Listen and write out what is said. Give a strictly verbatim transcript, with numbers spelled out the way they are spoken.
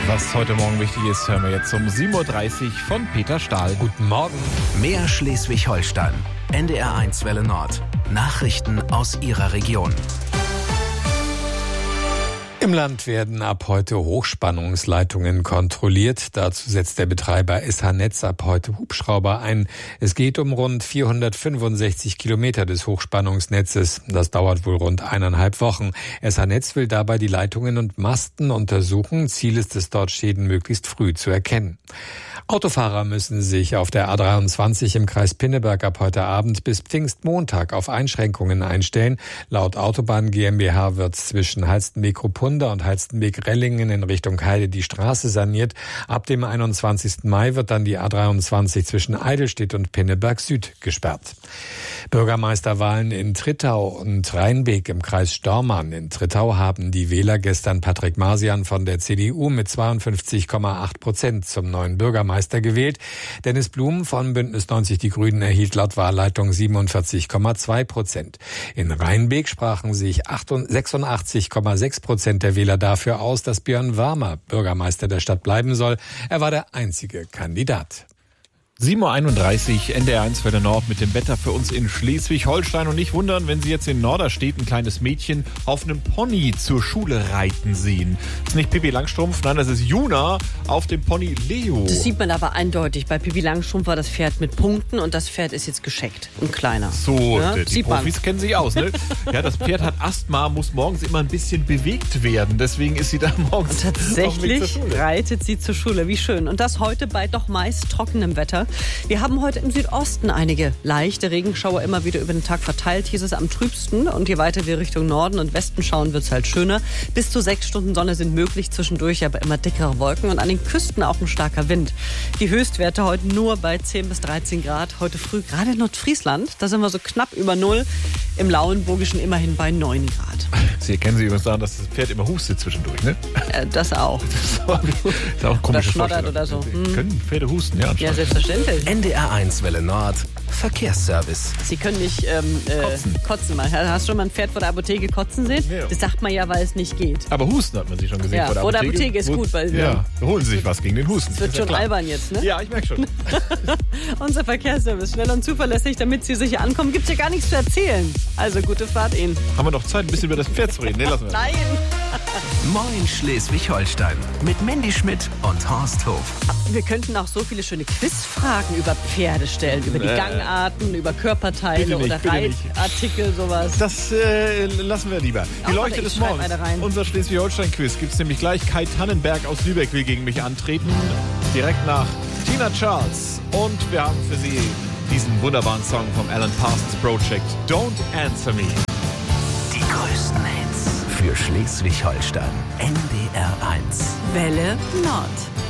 Was heute Morgen wichtig ist, hören wir jetzt um sieben Uhr dreißig von Peter Stahl. Guten Morgen. Mehr Schleswig-Holstein. N D R eins Welle Nord. Nachrichten aus Ihrer Region. Im Land werden ab heute Hochspannungsleitungen kontrolliert. Dazu setzt der Betreiber S H-Netz ab heute Hubschrauber ein. Es geht um rund vierhundertfünfundsechzig Kilometer des Hochspannungsnetzes. Das dauert wohl rund eineinhalb Wochen. S H-Netz will dabei die Leitungen und Masten untersuchen. Ziel ist es, dort Schäden möglichst früh zu erkennen. Autofahrer müssen sich auf der A dreiundzwanzig im Kreis Pinneberg ab heute Abend bis Pfingstmontag auf Einschränkungen einstellen. Laut Autobahn GmbH wird zwischen Halstenbek-Ruppunda und Halstenbek-Rellingen in Richtung Heide die Straße saniert. Ab dem einundzwanzigsten Mai wird dann die A dreiundzwanzig zwischen Eidelstedt und Pinneberg Süd gesperrt. Bürgermeisterwahlen in Trittau und Rheinbek im Kreis Stormarn. In Trittau haben die Wähler gestern Patrick Marsian von der C D U mit zweiundfünfzig Komma acht Prozent zum neuen Bürgermeister gewählt. Dennis Blum von Bündnis neunzig Die Grünen erhielt laut Wahlleitung siebenundvierzig Komma zwei Prozent. In Rheinbek sprachen sich sechsundachtzig Komma sechs Prozent der Wähler dafür aus, dass Björn Warmer Bürgermeister der Stadt bleiben soll. Er war der einzige Kandidat. sieben Uhr einunddreißig, N D R eins Welle Nord mit dem Wetter für uns in Schleswig-Holstein. Und nicht wundern, wenn Sie jetzt in Norderstedt ein kleines Mädchen auf einem Pony zur Schule reiten sehen. Das ist nicht Pippi Langstrumpf, nein, das ist Juna auf dem Pony Leo. Das sieht man aber eindeutig. Bei Pippi Langstrumpf war das Pferd mit Punkten und das Pferd ist jetzt gescheckt und kleiner. So, ja? die Sieht Profis man. kennen sich aus, ne? Ja, das Pferd hat Asthma, muss morgens immer ein bisschen bewegt werden. Deswegen ist sie da morgens Und tatsächlich auf dem Weg zur Schule. reitet sie zur Schule. Wie schön. Und das heute bei doch meist trockenem Wetter. Wir haben heute im Südosten einige leichte Regenschauer immer wieder über den Tag verteilt. Hier ist es am trübsten und je weiter wir Richtung Norden und Westen schauen, wird es halt schöner. Bis zu sechs Stunden Sonne sind möglich, zwischendurch aber immer dickere Wolken und an den Küsten auch ein starker Wind. Die Höchstwerte heute nur bei zehn bis dreizehn Grad. Heute früh gerade in Nordfriesland, da sind wir so knapp über Null. Im Lauenburgischen immerhin bei neun Grad. Sie erkennen Sie übrigens daran, dass das Pferd immer hustet zwischendurch, ne? Äh, das auch. Das ist auch eine komische schnoddert Vorstellung. oder so. Hm. Können Pferde husten, ja. Ja, selbstverständlich. N D R eins Welle Nord. Verkehrsservice. Sie können nicht ähm, äh, Kotzen. kotzen. Mal. Hast du schon mal ein Pferd vor der Apotheke kotzen sehen? Ja. Das sagt man ja, weil es nicht geht. Aber Husten hat man sich schon gesehen. Ja, vor der Apotheke ist Wo- gut, weil- Ja, da holen Sie sich was gegen den Husten. Es wird Ist ja schon klar. albern jetzt, ne? Ja, ich merke schon. Unser Verkehrsservice, schnell und zuverlässig, damit Sie sicher ankommen. Gibt's ja gar nichts zu erzählen. Also gute Fahrt Ihnen. Haben wir noch Zeit, ein bisschen über das Pferd zu reden? Nee, lassen wir. Nein! Moin Schleswig-Holstein. Mit Mandy Schmidt und Horst Hof. Wir könnten auch so viele schöne Quizfragen über Pferde stellen. Über die Nee. Gangarten, über Körperteile Bitte nicht, oder bitte nicht. Reitartikel, sowas. Das äh, lassen wir lieber. Die Auch Leuchte oder des ich schreib Morgens. eine rein. Unser Schleswig-Holstein-Quiz gibt es nämlich gleich. Kai Tannenberg aus Lübeck will gegen mich antreten. Direkt nach Tina Charles. Und wir haben für Sie diesen wunderbaren Song vom Alan Parsons Project. Don't Answer Me. Die größten Hits für Schleswig-Holstein. N D R eins. Welle Nord.